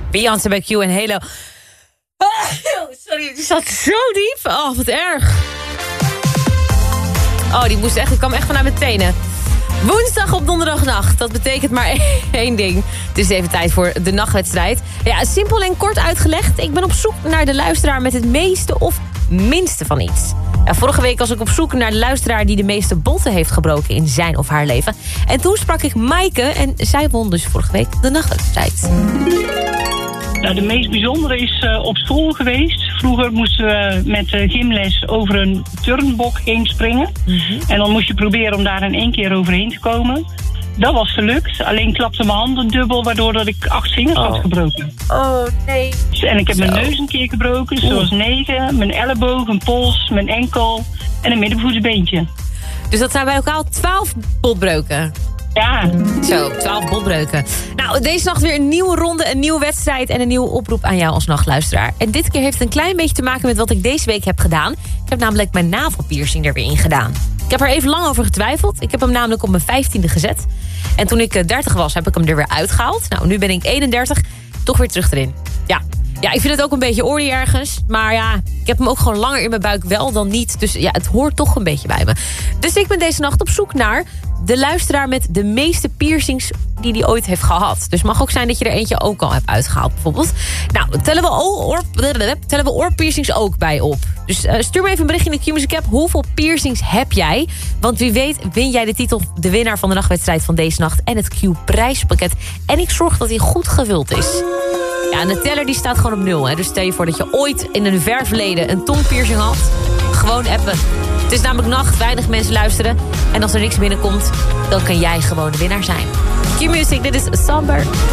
Beyoncé bij Q en Halo. Sorry, die zat zo diep. Oh, wat erg. Oh, die kwam echt vanuit mijn tenen. Woensdag op donderdagnacht. Dat betekent maar één ding. Het is even tijd voor de nachtwedstrijd. Ja, simpel en kort uitgelegd. Ik ben op zoek naar de luisteraar met het meeste of minste van iets. Ja, vorige week was ik op zoek naar de luisteraar die de meeste botten heeft gebroken in zijn of haar leven. En toen sprak ik Maaike en zij won dus vorige week de nachtwedstrijd. Nou, de meest bijzondere is op school geweest. Vroeger moesten we met gymles over een turnbok heen springen. Mm-hmm. En dan moest je proberen om daar in 1 keer overheen te komen. Dat was gelukt. Alleen klapte mijn handen dubbel, waardoor dat ik 8 vingers had gebroken. Oh, nee. En ik heb mijn neus een keer gebroken, zoals 9. Mijn elleboog, een pols, mijn enkel en een middenvoetsbeentje. Dus dat zijn bij elkaar 12 botbreuken. Ja. Zo, 12 botbreuken. Nou, deze nacht weer een nieuwe ronde, een nieuwe wedstrijd en een nieuwe oproep aan jou als nachtluisteraar. En dit keer heeft het een klein beetje te maken met wat ik deze week heb gedaan. Ik heb namelijk mijn navelpiercing er weer in gedaan. Ik heb er even lang over getwijfeld. Ik heb hem namelijk op mijn 15e gezet. En toen ik 30 was, heb ik hem er weer uitgehaald. Nou, nu ben ik 31, toch weer terug erin. Ja, ik vind het ook een beetje oorlie ergens. Maar ja, ik heb hem ook gewoon langer in mijn buik wel dan niet. Dus ja, het hoort toch een beetje bij me. Dus ik ben deze nacht op zoek naar de luisteraar met de meeste piercings die hij ooit heeft gehad. Dus het mag ook zijn dat je er eentje ook al hebt uitgehaald bijvoorbeeld. Nou, tellen we oorpiercings ook bij op. Dus stuur me even een berichtje in de Q-Music app. Hoeveel piercings heb jij? Want wie weet win jij de titel, de winnaar van de nachtwedstrijd van deze nacht en het Q-prijspakket. En ik zorg dat hij goed gevuld is. Ja, en de teller die staat gewoon op 0. Hè? Dus stel je voor dat je ooit in een ver verleden een tongpiercing had. Gewoon appen. Het is namelijk nacht, weinig mensen luisteren. En als er niks binnenkomt, dan kan jij gewoon de winnaar zijn. Q-Music, dit is Somber.